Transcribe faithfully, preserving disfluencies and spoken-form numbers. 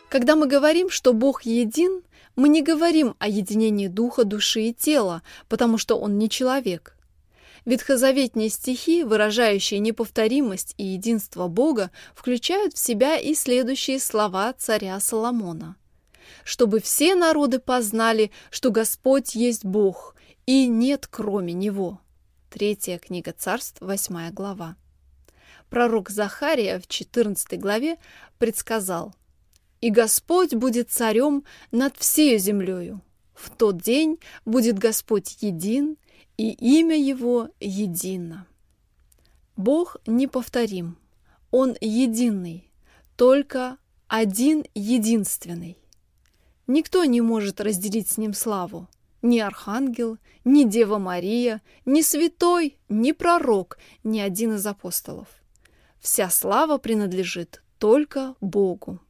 Когда мы говорим, что Бог един, мы не говорим о единении духа, души и тела, потому что Он не человек. Ветхозаветные стихи, выражающие неповторимость и единство Бога, включают в себя и следующие слова царя Соломона: «Чтобы все народы познали, что Господь есть Бог, и нет кроме Него». Третья книга Царств, восьмая глава. Пророк Захария в четырнадцатой главе предсказал: «И Господь будет царем над всею землею. В тот день будет Господь един, и имя Его едино». Бог неповторим, Он единый, только один единственный. Никто не может разделить с Ним славу. Ни архангел, ни Дева Мария, ни святой, ни пророк, ни один из апостолов. Вся слава принадлежит только Богу.